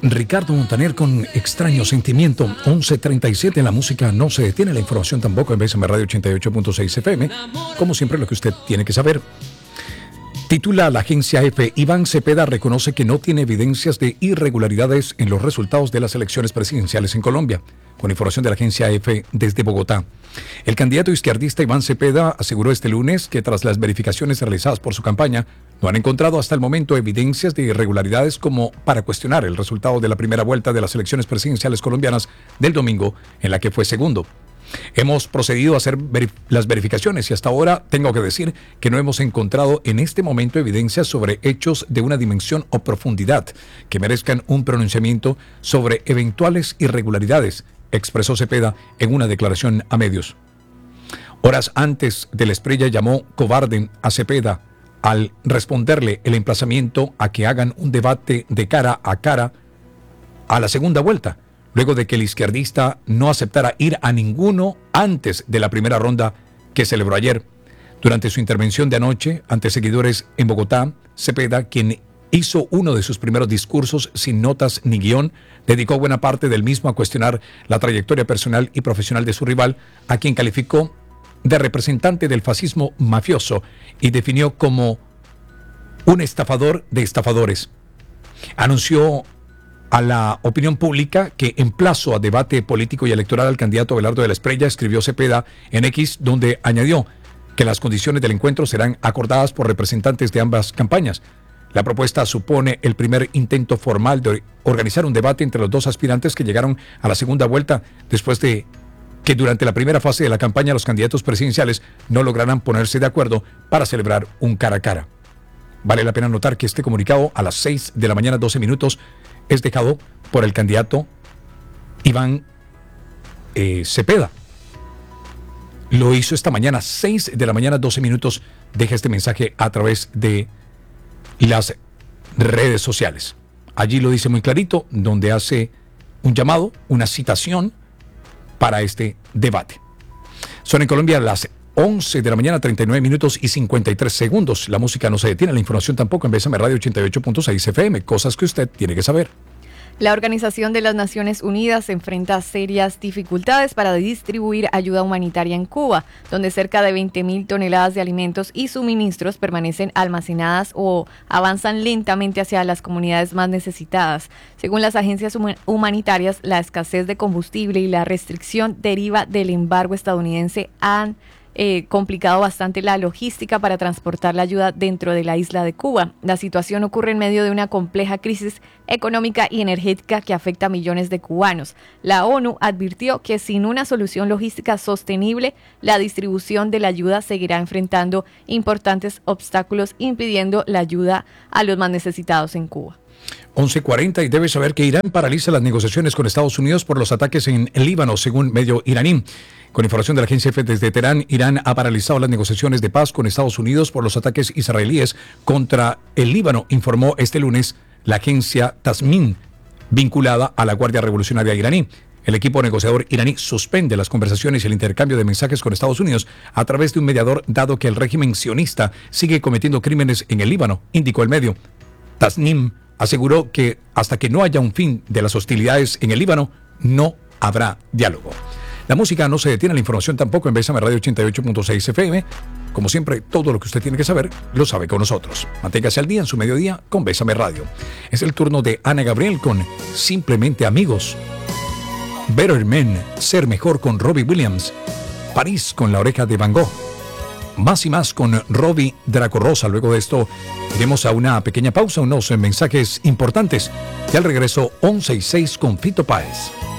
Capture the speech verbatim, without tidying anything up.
Ricardo Montaner con Extraño Sentimiento. Once treinta y siete, la música no se detiene, la información tampoco en B S M Radio ochenta y ocho punto seis F M. Como siempre, lo que usted tiene que saber. Titula la agencia EFE: Iván Cepeda reconoce que no tiene evidencias de irregularidades en los resultados de las elecciones presidenciales en Colombia. Con información de la agencia EFE desde Bogotá. El candidato izquierdista Iván Cepeda aseguró este lunes que tras las verificaciones realizadas por su campaña, no han encontrado hasta el momento evidencias de irregularidades como para cuestionar el resultado de la primera vuelta de las elecciones presidenciales colombianas del domingo, en la que fue segundo. Hemos procedido a hacer verif- las verificaciones y hasta ahora tengo que decir que no hemos encontrado en este momento evidencias sobre hechos de una dimensión o profundidad que merezcan un pronunciamiento sobre eventuales irregularidades, expresó Cepeda en una declaración a medios. Horas antes de la estrella llamó cobarde a Cepeda al responderle el emplazamiento a que hagan un debate de cara a cara a la segunda vuelta, luego de que el izquierdista no aceptara ir a ninguno antes de la primera ronda que celebró ayer. Durante su intervención de anoche ante seguidores en Bogotá, Cepeda, quien hizo uno de sus primeros discursos sin notas ni guión, dedicó buena parte del mismo a cuestionar la trayectoria personal y profesional de su rival, a quien calificó de representante del fascismo mafioso y definió como un estafador de estafadores. Anunció a la opinión pública que emplazo a debate político y electoral al candidato Abelardo de la Espriella, escribió Cepeda en X, donde añadió que las condiciones del encuentro serán acordadas por representantes de ambas campañas. La propuesta supone el primer intento formal de organizar un debate entre los dos aspirantes que llegaron a la segunda vuelta después de que durante la primera fase de la campaña los candidatos presidenciales no lograran ponerse de acuerdo para celebrar un cara a cara. Vale la pena notar que este comunicado a las seis de la mañana doce minutos es dejado por el candidato Iván eh, Cepeda. Lo hizo esta mañana, seis de la mañana doce minutos, deja este mensaje a través de las redes sociales. Allí lo dice muy clarito, donde hace un llamado, una citación para este debate. Son en Colombia las once de la mañana, treinta y nueve minutos y cincuenta y tres segundos. La música no se detiene, la información tampoco en B S M Radio ochenta y ocho punto seis F M. Cosas que usted tiene que saber. La Organización de las Naciones Unidas enfrenta serias dificultades para distribuir ayuda humanitaria en Cuba, donde cerca de veinte mil toneladas de alimentos y suministros permanecen almacenadas o avanzan lentamente hacia las comunidades más necesitadas. Según las agencias humanitarias, la escasez de combustible y la restricción deriva del embargo estadounidense han Eh, complicado bastante la logística para transportar la ayuda dentro de la isla de Cuba. La situación ocurre en medio de una compleja crisis económica y energética que afecta a millones de cubanos. La ONU advirtió que sin una solución logística sostenible, la distribución de la ayuda seguirá enfrentando importantes obstáculos, impidiendo la ayuda a los más necesitados en Cuba. once cuarenta, y debe saber que Irán paraliza las negociaciones con Estados Unidos por los ataques en el Líbano, según medio iraní. Con información de la agencia EFE desde Teherán, Irán ha paralizado las negociaciones de paz con Estados Unidos por los ataques israelíes contra el Líbano, informó este lunes la agencia Tasmin, vinculada a la Guardia Revolucionaria iraní. El equipo negociador iraní suspende las conversaciones y el intercambio de mensajes con Estados Unidos a través de un mediador, dado que el régimen sionista sigue cometiendo crímenes en el Líbano, indicó el medio. Tasnim aseguró que hasta que no haya un fin de las hostilidades en el Líbano, no habrá diálogo. La música no se detiene, la información tampoco en B S M Radio ochenta y ocho punto seis F M. Como siempre, todo lo que usted tiene que saber, lo sabe con nosotros. Manténgase al día en su mediodía con B S M Radio. Es el turno de Ana Gabriel con Simplemente Amigos. Better Men, Ser Mejor con Robbie Williams. París con La Oreja de Van Gogh. Más y más con Robbie Draco Rosa. Luego de esto iremos a una pequeña pausa, unos mensajes importantes. Y al regreso, once y seis con Fito Páez.